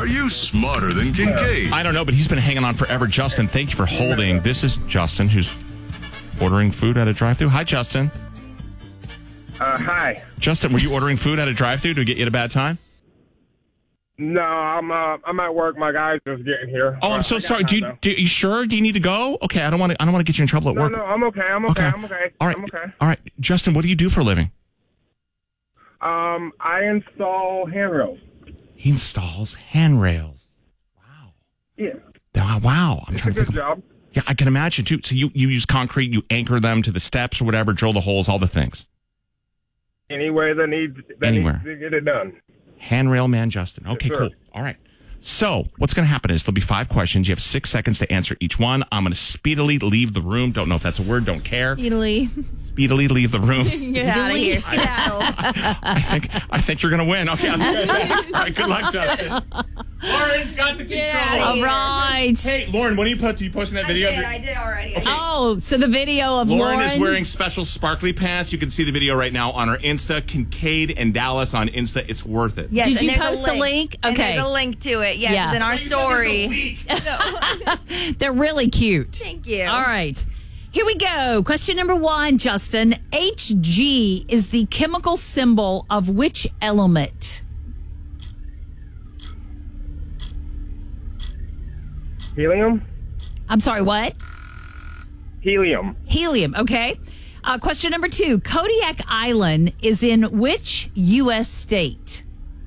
Are you smarter than Kincaid? I don't know, but he's been hanging on forever. Justin, thank you for holding. This is Justin, who's ordering food at a drive-thru. Hi, Justin. Hi. Justin, were you ordering food at a drive-thru to get you at a bad time? No, I'm at work. My guy's just getting here. Oh, I'm so sorry. You sure? Do you need to go? Okay, I don't want to get you in trouble at work. No, I'm okay. I'm okay. All right. I'm okay. All right, Justin, what do you do for a living? I install handrails. He installs handrails. Wow. Yeah. Wow. I'm It's trying a to think. good job. Yeah, I can imagine too. So you use concrete, you anchor them to the steps or whatever, drill the holes, all the things. Any way that needs to get it done. Handrail man, Justin. Okay, Yes, cool. sir. All right. So what's going to happen is there'll be 5 questions. You have 6 seconds to answer each one. I'm going to speedily leave the room. Don't know if that's a word. Don't care. Speedily leave the room. Get out of here. Skedaddle. I think you're going to win. Okay. All right. Good luck, Justin. Lauren's got the control. All right. Hey, Lauren, when are you posting that video? I did already. Okay. Oh, so the video of Lauren is wearing special sparkly pants. You can see the video right now on our Insta. Kincaid and Dallas on Insta. It's worth it. Yes, Did you and there's post the link? And Okay. there's a link to it. Yes, Yeah. it's in our story. They're really cute. Thank you. All right. Here we go. Question number 1, Justin. Hg is the chemical symbol of which element? Helium? I'm sorry, what? Helium. Helium, okay. Question number 2. Kodiak Island is in which U.S. state?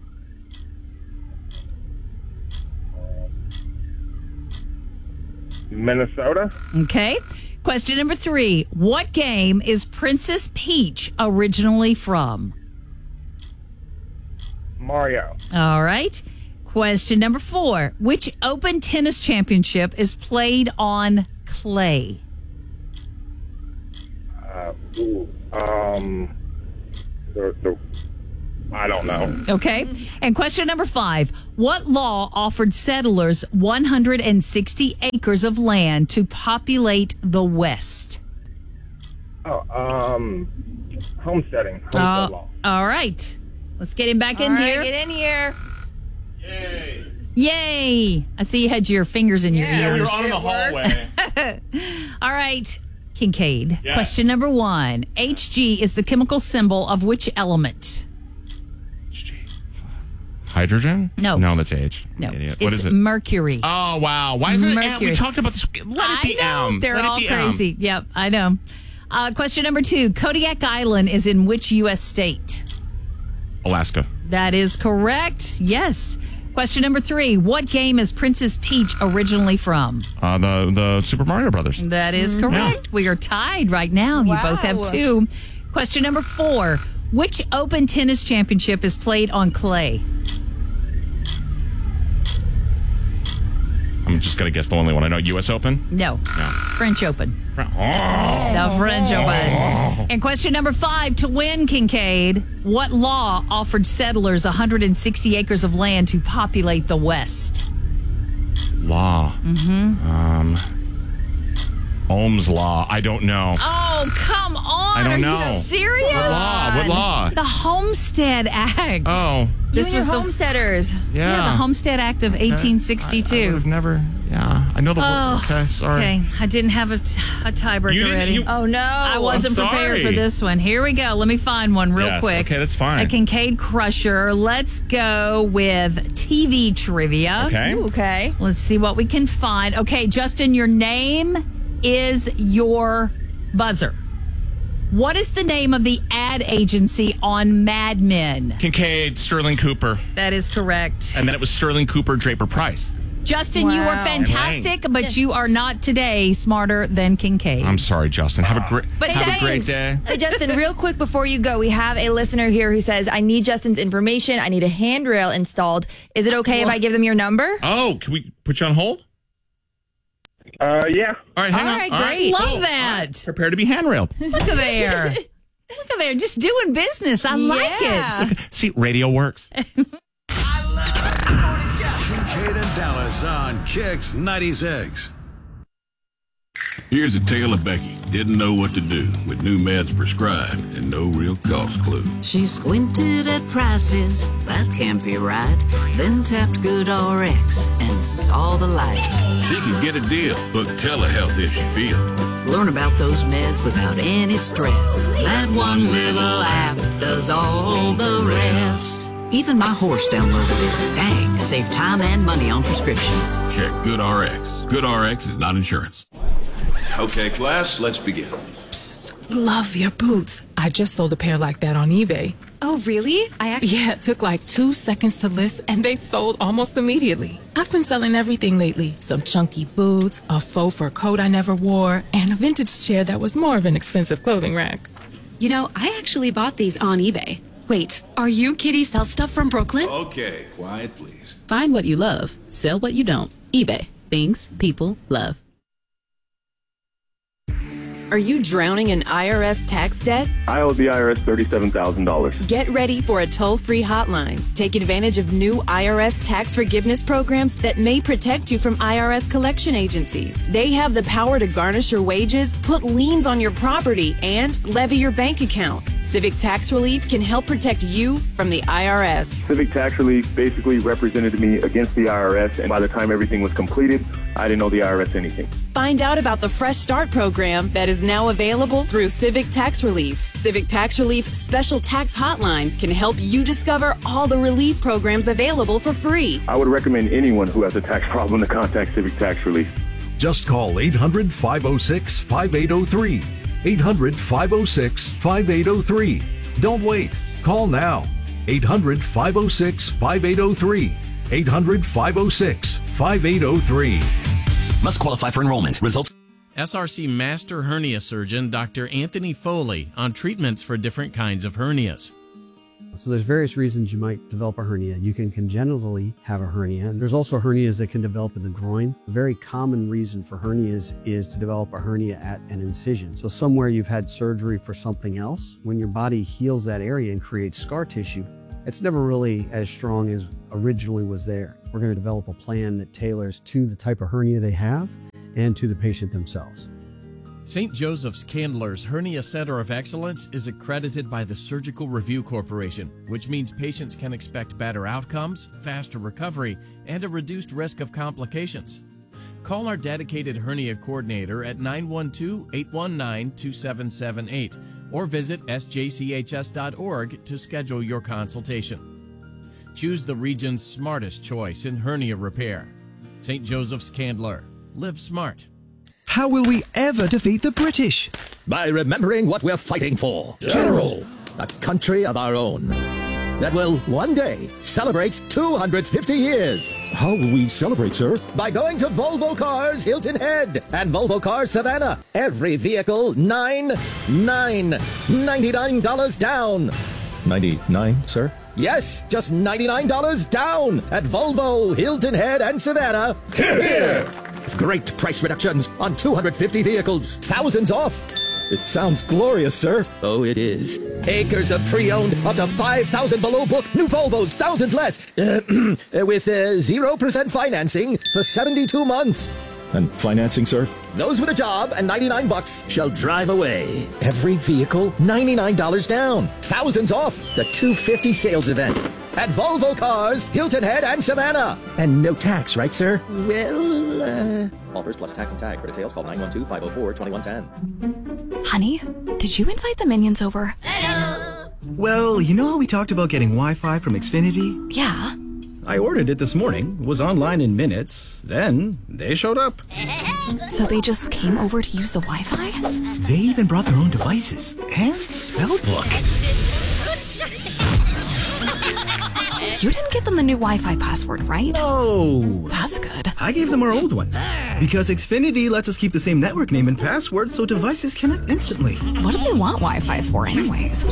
Minnesota? Okay. Question number 3. What game is Princess Peach originally from? Mario. All right. Question number 4. Which Open Tennis Championship is played on clay? I don't know. Okay. And question number 5. What law offered settlers 160 acres of land to populate the West? Homesteading. Homestead law. All right. Let's get him back in here. Get in here. Yay. I see you had your fingers in your Yeah, we were ears. on in the hallway. All right. Kincaid. Yeah. Question number 1. Hg is the chemical symbol of which element? Hydrogen? No. No, that's H. No. Idiot. It's What is it? Mercury. Oh, wow. Why is it M? Mercury. We talked about this. Let it be M. They're Let it all be M. crazy. Yep, I know. Question number 2. Kodiak Island is in which U.S. state? Alaska. That is correct. Yes. Question number 3. What game is Princess Peach originally from? The Super Mario Brothers. That is correct. We are tied right now. You both have 2. Question number 4. Which Open Tennis Championship is played on clay? I'm just going to guess the only one I know. U.S. Open? No. French Open. Oh. The French Open. And question number 5, to win, Kincaid, what law offered settlers 160 acres of land to populate the West? Law. Ohm's Law. I don't know. Oh, come on. I don't know. Are you serious? What law? What law? The Homestead Act. Oh. This was the homesteaders. Yeah. the Homestead Act of 1862. I would have never. Yeah. I know the word. Okay. Sorry. Okay, I didn't have a tiebreaker You didn't- ready. you- Oh, no. I wasn't I'm prepared sorry. for this one. Here we go. Let me find one real Yes, quick. okay, that's fine. A Kincaid Crusher. Let's go with TV trivia. Okay. Ooh, okay. Let's see what we can find. Okay, Justin, your name is your buzzer. What is the name of the ad agency on Mad Men? Kincaid, Sterling Cooper. That is correct. And then it was Sterling Cooper, Draper Price. Justin, you were Wow. fantastic, but you are not today smarter than Kincaid. I'm sorry, Justin. Have a great, But have a great James, day. Hey, Justin, real quick before you go, we have a listener here who says, I need Justin's information. I need a handrail installed. Is it okay if I give them your number? Oh, can we put you on hold? Yeah. All right, hang All on. right, All great. Love cool. that. All right. Prepare to be handrailed. Look at there. Look at there. Just doing business. I like Yeah. it. See, radio works. Kincaid and Dallas on Kicks 96. Here's a tale of Becky. Didn't know what to do with new meds prescribed and no real cost clue. She squinted at prices, that can't be right. Then tapped GoodRx and saw the light. She could get a deal. Book telehealth if she feels. Learn about those meds without any stress. That one little app does all the rest. Even my horse downloaded it. Dang, save time and money on prescriptions. Check GoodRx. GoodRx is not insurance. Okay, class, let's begin. Psst, love your boots. I just sold a pair like that on eBay. Oh, really? Yeah, it took like 2 seconds to list and they sold almost immediately. I've been selling everything lately. Some chunky boots, a faux fur coat I never wore, and a vintage chair that was more of an expensive clothing rack. You know, I actually bought these on eBay. Wait, are you Kitty Sell Stuff from Brooklyn? Okay, quiet, please. Find what you love. Sell what you don't. eBay. Things people love. Are you drowning in IRS tax debt? I owe the IRS $37,000. Get ready for a toll-free hotline. Take advantage of new IRS tax forgiveness programs that may protect you from IRS collection agencies. They have the power to garnish your wages, put liens on your property, and levy your bank account. Civic Tax Relief can help protect you from the IRS. Civic Tax Relief basically represented me against the IRS, and by the time everything was completed, I didn't owe the IRS anything. Find out about the Fresh Start program that is now available through Civic Tax Relief. Civic Tax Relief's special tax hotline can help you discover all the relief programs available for free. I would recommend anyone who has a tax problem to contact Civic Tax Relief. Just call 800-506-5803. 800-506-5803. Don't wait. Call now. 800-506-5803. 800-506-5803. Must qualify for enrollment. Results. SRC Master Hernia Surgeon Dr. Anthony Foley on treatments for different kinds of hernias. So there's various reasons you might develop a hernia. You can congenitally have a hernia. There's also hernias that can develop in the groin. A very common reason for hernias is to develop a hernia at an incision. So somewhere you've had surgery for something else, when your body heals that area and creates scar tissue, it's never really as strong as originally was there. We're going to develop a plan that tailors to the type of hernia they have and to the patient themselves. St. Joseph's Candler's Hernia Center of Excellence is accredited by the Surgical Review Corporation, which means patients can expect better outcomes, faster recovery, and a reduced risk of complications. Call our dedicated hernia coordinator at 912-819-2778 or visit sjchs.org to schedule your consultation. Choose the region's smartest choice in hernia repair. St. Joseph's Candler. Live smart. How will we ever defeat the British? By remembering what we're fighting for. General. A country of our own. That will one day celebrate 250 years. How will we celebrate, sir? By going to Volvo Cars Hilton Head and Volvo Cars Savannah. Every vehicle, $99 down. 99, sir? Yes, just $99 down at Volvo, Hilton Head, and Savannah. Hear, hear! Great price reductions on 250 vehicles. Thousands off. It sounds glorious, sir. Oh, it is. Acres of pre-owned, up to 5,000 below book. New Volvos, thousands less. With 0% financing for 72 months. And financing, sir? Those with a job and $99 shall drive away. Every vehicle, $99 down. Thousands off. The 250 sales event. At Volvo Cars, Hilton Head, and Savannah. And no tax, right, sir? Well, Offers plus tax and tag. For details, call 912-504-2110. Honey, did you invite the minions over? Hello! Well, you know how we talked about getting Wi-Fi from Xfinity? Yeah. I ordered it this morning, was online in minutes, then they showed up. So they just came over to use the Wi-Fi? They even brought their own devices and spellbook. You didn't give them the new Wi-Fi password, right? No. That's good. I gave them our old one. Because Xfinity lets us keep the same network name and password so devices connect instantly. What do they want Wi-Fi for anyways?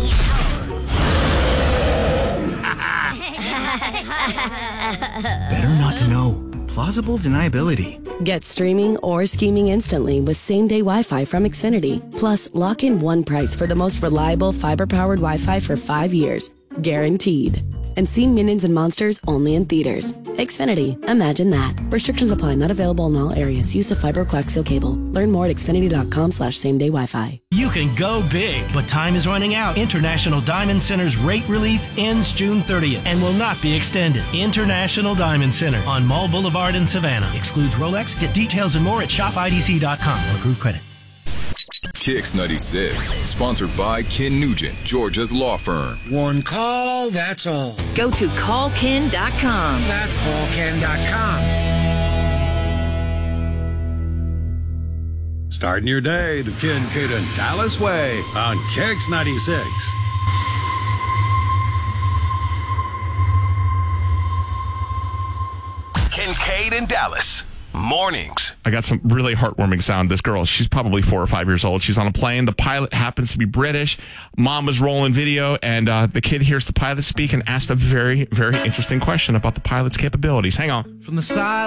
Better not to know. Plausible deniability. Get streaming or scheming instantly with same-day Wi-Fi from Xfinity. Plus, lock in one price for the most reliable fiber-powered Wi-Fi for 5 years. Guaranteed. and see Minions and Monsters only in theaters. Xfinity. Imagine that. Restrictions apply. Not available in all areas. Use of fiber coaxial cable. Learn more at xfinity.com/same-day Wi-Fi. You can go big, but time is running out. International Diamond Center's rate relief ends June 30th and will not be extended. International Diamond Center on Mall Boulevard in Savannah. Excludes Rolex. Get details and more at shopidc.com or approved credit. Kicks 96, sponsored by Ken Nugent, Georgia's law firm. One call, that's all. Go to callken.com. That's callken.com. Starting your day the Kincaid and Dallas way on Kicks 96. Kincaid and Dallas. Mornings. I got some really heartwarming sound. This girl, she's probably 4 or 5 years old. She's on a plane. The pilot happens to be British. Mom was rolling video, and the kid hears the pilot speak and asked a very, very interesting question about the pilot's capabilities. Hang on. From the side